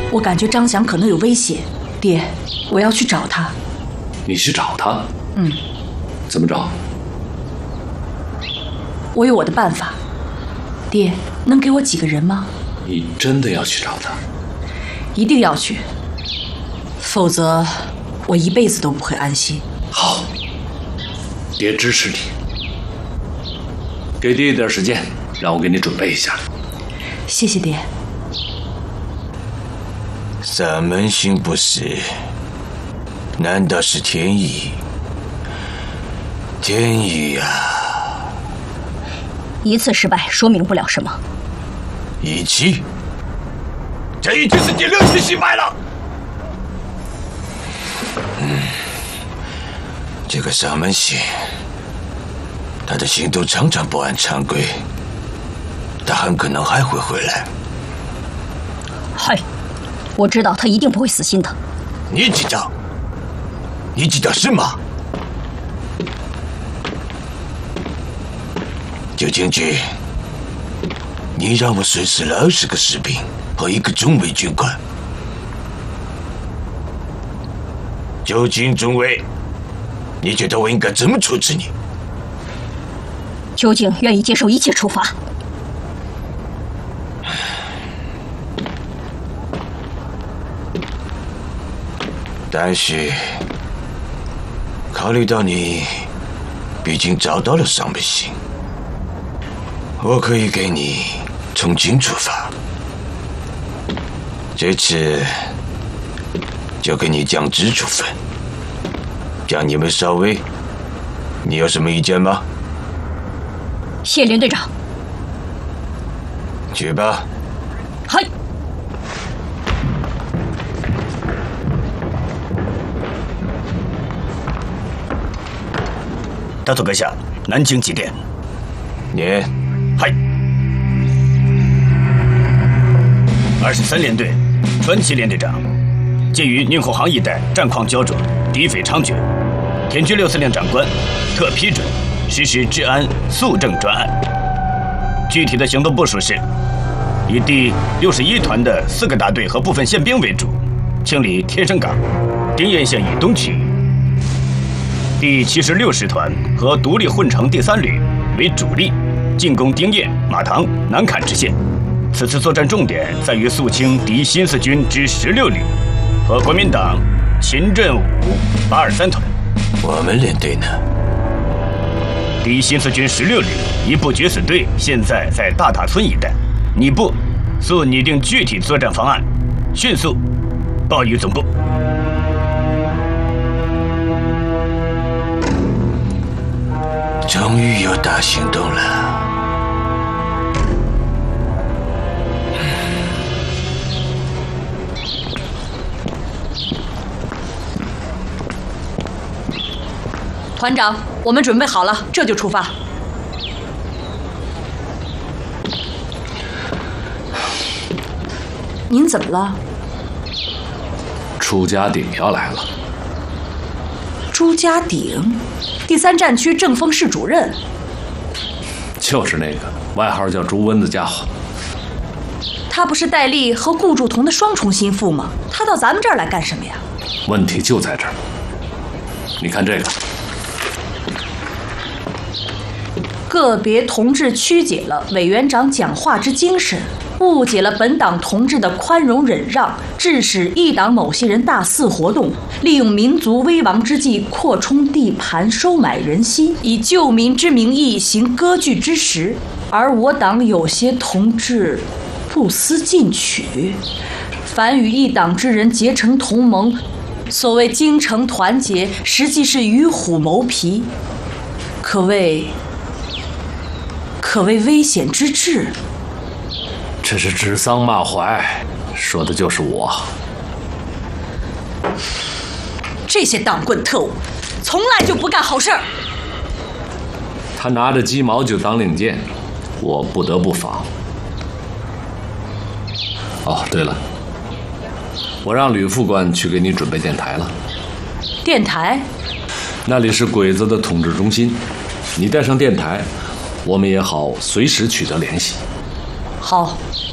我感觉张翔可能有危险，爹，我要去找他。 你去找他？怎么找？ 我有我的办法。爹，能给我几个人吗？ 你真的要去找他？ 一定要去，否则我一辈子都不会安心。 好，爹支持你。给爹一点时间，让我给你准备一下。 谢谢爹。 三门行不是，难道是天意？天意啊！ 一次失败说明不了什么。 一起，这已经是第6次失败了。这个三门星，他的行动常常不按常规，他很可能还会回来。 嗨，我知道他一定不会死心的。 你知道？你知道什么？九京局，你让我损失了20个士兵和1个中尉军官。九京中尉，你觉得我应该怎么处置你？ 究竟愿意接受一切处罚。 但是，考虑到你毕竟找到了三门星，我可以给你从轻处罚。这次就给你降职处分，降你们少尉。你有什么意见吗？ 谢连队长。 去吧。 嗨。 大佐阁下，南京几点？ 念。 嗨。23联队，川崎连队长，鉴于宁后杭一带战况焦灼，敌匪猖獗，田居6司令长官特批准实施治安肃正专案。具体的行动部署是：以第61团的4个大队和部分宪兵为主，清理天生港、丁堰县以东区域；第76师团和独立混成第3旅为主力，进攻丁堰、马塘、南坎支线。此次作战重点在于肃清敌新四军之16旅和国民党秦振武823团。 我们连队呢？ 敌新四军16旅一部决死队现在在大塔村一带，你部速拟定具体作战方案，迅速报于总部。 终于有大行动了。 团长，我们准备好了，这就出发。您怎么了？ 朱家鼎要来了。 朱家鼎，第3战区正风室主任。 就是那个外号叫朱温的家伙。 他不是戴笠和顾祝同的双重心腹吗？他到咱们这儿来干什么呀？ 问题就在这儿。你看这个。 个别同志曲解了委员长讲话之精神，误解了本党同志的宽容忍让，致使一党某些人大肆活动，利用民族危亡之际扩充地盘，收买人心，以救民之名义行割据之实，而我党有些同志不思进取，反与一党之人结成同盟，所谓精诚团结，实际是与虎谋皮，可谓危险之至。 这是指桑骂槐，说的就是我。 这些党棍特务，从来就不干好事儿。 他拿着鸡毛就当令箭，我不得不防。哦，对了，我让吕副官去给你准备电台了。 电台？ 那里是鬼子的统治中心，你带上电台，我们也好随时取得联系。 好，